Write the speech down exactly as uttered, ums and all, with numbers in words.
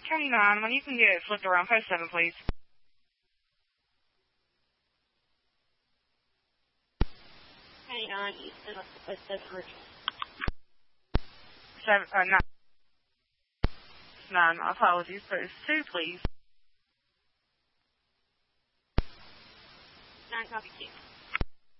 twenty-nine. When you can get it flipped around, post seven, please. twenty-nine, Easton, post seven. Seven, uh, nine. Nine, my apologies. Post two, please. Nine, copy two.